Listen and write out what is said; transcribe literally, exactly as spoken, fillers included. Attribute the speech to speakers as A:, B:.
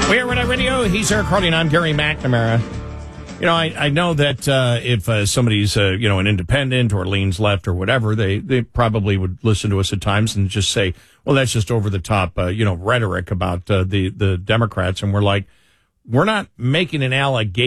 A: We're Red Eye Radio. He's Eric Harding. I'm Gary McNamara. You know, I, I know that uh, if uh, somebody's, uh, you know, an independent or leans left or whatever, they, they probably would listen to us at times and just say, well, that's just over the top, uh, you know, rhetoric about uh, the, the Democrats. And we're like, we're not making an allegation